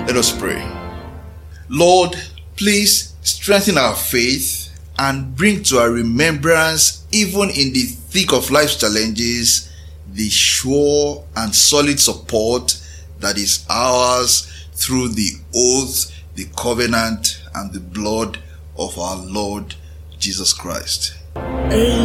Let us pray. Lord, please strengthen our faith and bring to our remembrance, even in the thick of life's challenges, the sure and solid support that is ours through the oath, the covenant, and the blood of our Lord Jesus Christ. Amen.